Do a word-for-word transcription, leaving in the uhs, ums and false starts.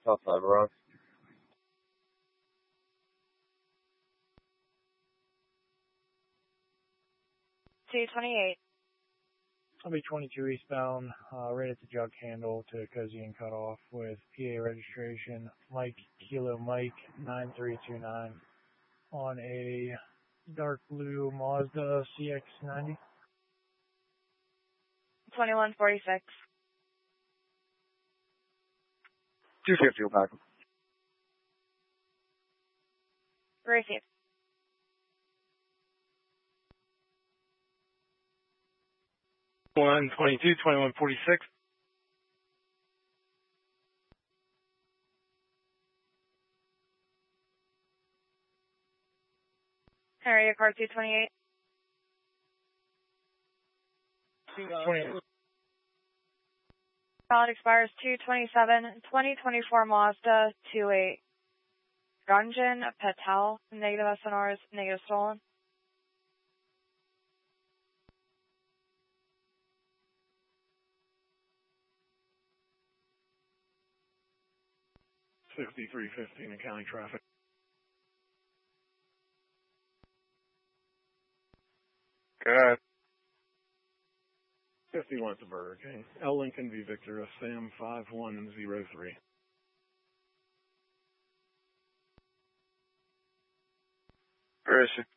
South Cyber Rock. two twenty-eight. I'll be twenty-two eastbound, uh, right at the jug handle to Cozy and Cutoff with P A registration, Mike Kilo Mike nine three two nine on a dark blue Mazda C X ninety. twenty-one forty-six. two fifty will pack. Received. one twenty-two, twenty-one forty-six. Area car two twenty-eight. twenty-eight. Valid expires two twenty-seven. twenty twenty-four Mazda two eight. Ranjan Patel. Negative S N Rs. Negative stolen. sixty-three fifteen in county traffic. Good. fifty-one to Burger King. L Lincoln V Victor, S A M five one zero three. Where is she?